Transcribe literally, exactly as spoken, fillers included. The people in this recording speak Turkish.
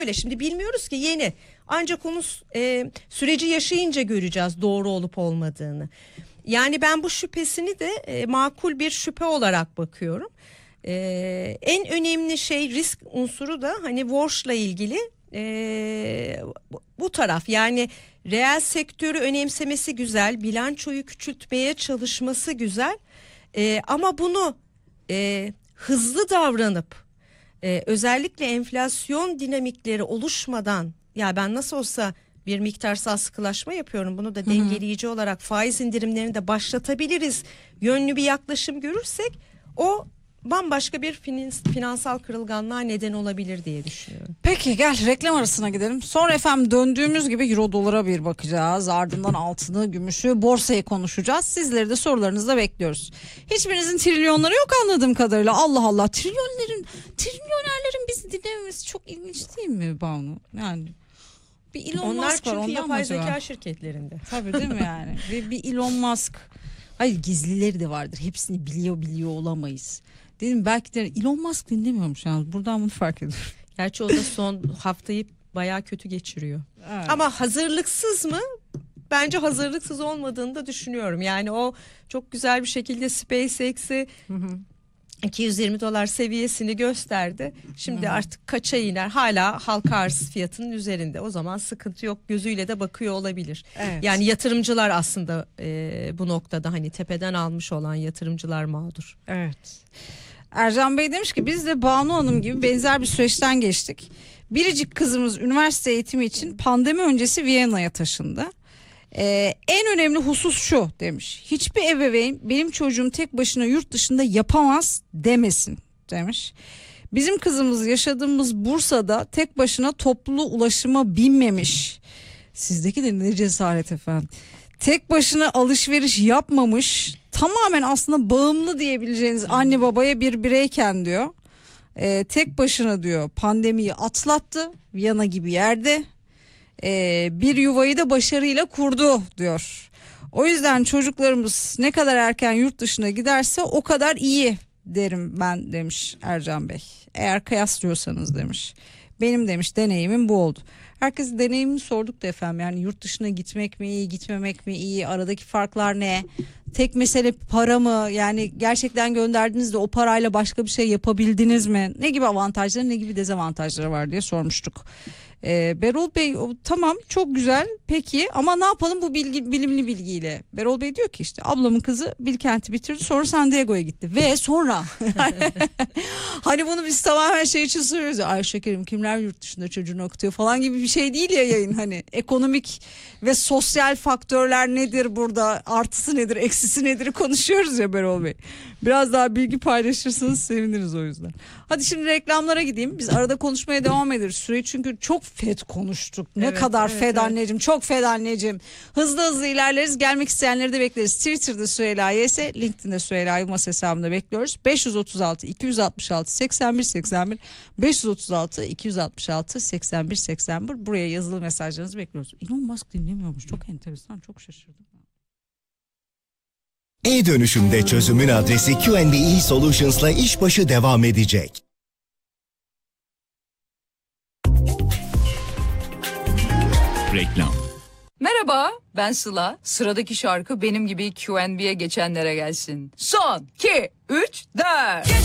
Öyle şimdi bilmiyoruz ki, yeni. Ancak onu e, süreci yaşayınca göreceğiz doğru olup olmadığını. Yani ben bu şüphesini de e, makul bir şüphe olarak bakıyorum. E, en önemli şey, risk unsuru da hani Warsh'la ilgili e, bu taraf. Yani reel sektörü önemsemesi güzel, bilançoyu küçültmeye çalışması güzel. E, ama bunu e, hızlı davranıp e, özellikle enflasyon dinamikleri oluşmadan, ya ben nasıl olsa bir miktarsal sıkılaşma yapıyorum, bunu da dengeleyici Hı-hı. olarak faiz indirimlerini de başlatabiliriz yönlü bir yaklaşım görürsek, o bambaşka bir finansal kırılganlığa neden olabilir diye düşünüyorum. Peki gel reklam arasına gidelim. Sonra efendim döndüğümüz gibi euro dolara bir bakacağız. Ardından altını, gümüşü, borsayı konuşacağız. Sizleri de sorularınızı da bekliyoruz. Hiçbirinizin trilyonları yok anladığım kadarıyla. Allah Allah, trilyonların, trilyonerlerin bizi dinlememesi çok ilginç değil mi Banu? Yani bir Elon onlar Musk var, çünkü yapay zeka acaba? şirketlerinde. Tabii değil mi yani? bir, bir Elon Musk. Hayır, gizlileri de vardır. Hepsini biliyor biliyor olamayız. Dedim belki de Elon Musk dinlemiyormuş yani. Buradan bunu fark ediyorum. Gerçi o da son haftayı bayağı kötü geçiriyor. Evet. Ama hazırlıksız mı? Bence hazırlıksız olmadığını da düşünüyorum. Yani o çok güzel bir şekilde SpaceX'i hı hı. iki yüz yirmi dolar seviyesini gösterdi. Şimdi hı hı. artık kaça iner? Hala halka arz fiyatının üzerinde. O zaman sıkıntı yok. Gözüyle de bakıyor olabilir. Evet. Yani yatırımcılar aslında e, bu noktada hani tepeden almış olan yatırımcılar mağdur. Evet. Ercan Bey demiş ki biz de Banu Hanım gibi benzer bir süreçten geçtik. Biricik kızımız üniversite eğitimi için pandemi öncesi Viyana'ya taşındı. Ee, en önemli husus şu demiş. Hiçbir ebeveyn benim çocuğum tek başına yurt dışında yapamaz demesin demiş. Bizim kızımız yaşadığımız Bursa'da tek başına toplu ulaşıma binmemiş. Sizdeki de ne cesaret efendim. Tek başına alışveriş yapmamış, tamamen aslında bağımlı diyebileceğiniz anne babaya bir bireyken diyor. Ee, tek başına diyor pandemiyi atlattı Viyana gibi yerde. Ee, bir yuvayı da başarıyla kurdu diyor. O yüzden çocuklarımız ne kadar erken yurt dışına giderse o kadar iyi derim ben demiş Ercan Bey. Eğer kıyaslıyorsanız demiş. Benim demiş deneyimim bu oldu. Herkes deneyimini sorduk da efendim, yani yurt dışına gitmek mi iyi, gitmemek mi iyi, aradaki farklar ne? Tek mesele para mı? Yani gerçekten gönderdiğinizde o parayla başka bir şey yapabildiniz mi? Ne gibi avantajları, ne gibi dezavantajları var diye sormuştuk. Ee, Berol Bey o, tamam çok güzel peki ama ne yapalım bu bilgi, bilimli bilgiyle? Berol Bey diyor ki işte ablamın kızı Bilkent'i bitirdi, sonra San Diego'ya gitti ve sonra hani bunu biz tamamen şey için soruyoruz ya, ay şekerim kimler yurt dışında çocuğunu okutuyor falan gibi bir şey değil ya yayın. Hani ekonomik ve sosyal faktörler nedir burada, artısı nedir, eksisi nedir konuşuyoruz ya Berol Bey. Biraz daha bilgi paylaşırsanız seviniriz o yüzden. Hadi şimdi reklamlara gideyim. Biz arada konuşmaya devam ederiz. Süreyi çünkü çok fed konuştuk. Ne evet, kadar evet, fed evet. anneciğim, çok fed anneciğim. Hızlı hızlı ilerleriz. Gelmek isteyenleri de bekleriz. Twitter'da Süheyla Yese, LinkedIn'de Süheyla Yılmaz hesabında bekliyoruz. beş yüz otuz altı iki yüz altmış altı seksen bir seksen bir beş yüz otuz altı iki yüz altmış altı seksen bir seksen bir buraya yazılı mesajlarınızı bekliyoruz. Elon Musk dinlemiyormuş. Çok enteresan, çok şaşırdım. E-dönüşümde çözümün adresi Q and E Solutions'la işbaşı devam edecek. Reklam. Merhaba, ben Sıla. Sıradaki şarkı benim gibi Q and B'ye geçenlere gelsin. Son, iki, üç, dört.